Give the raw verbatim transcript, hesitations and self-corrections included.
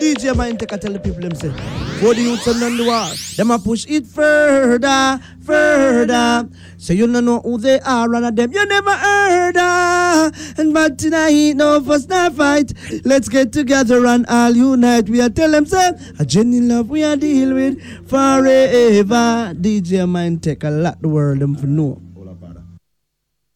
D J Mind take a tell the people themselves. For the youths and on the war, them a push it further, further. So you don't know who they are, and of them you never heard of. And but tonight, no fuss, no fight. Let's get together and all unite. We are tell them, say, a genuine love we are deal with forever. D J Mind take a lot the world them for know.